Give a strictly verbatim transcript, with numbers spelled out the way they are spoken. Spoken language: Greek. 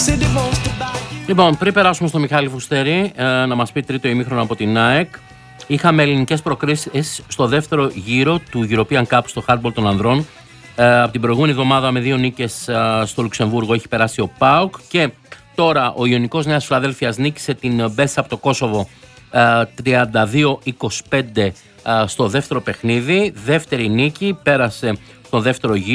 Λοιπόν, πριν περάσουμε στο Μιχάλη Φουστέρη ε, να μας πει τρίτο ημίχρονο από την ΑΕΚ, είχαμε ελληνικές προκρίσεις στο δεύτερο γύρο του European Cup στο handball των ανδρών. Ε, από την προηγούμενη εβδομάδα με δύο νίκες ε, στο Λουξεμβούργο έχει περάσει ο ΠΑΟΚ και τώρα ο Ιωνικός Νέας Φιλαδέλφειας νίκησε την Μπέσα από το Κόσοβο ε, τριάντα δύο είκοσι πέντε ε, στο δεύτερο παιχνίδι. Δεύτερη νίκη, πέρασε στον δεύτερο γύρο.